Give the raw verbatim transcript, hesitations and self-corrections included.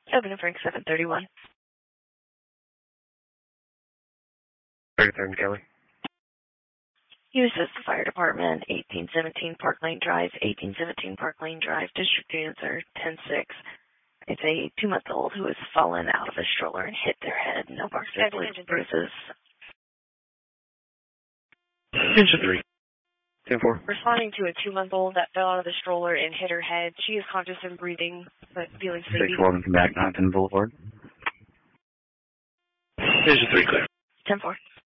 Open and Frank seven thirty-one. thirty-third Kelly. U S S Fire Department, eighteen seventeen Park Lane Drive, eighteen seventeen Park Lane Drive, District units are ten six. It's a two-month-old who has fallen out of a stroller and hit their head. No marks or bruises. Engine three. ten four. Responding to a two-month-old that fell out of the stroller and hit her head. She is conscious and breathing, but feeling sleepy. six one, come back, Knoxon Boulevard. Engine three clear. ten four.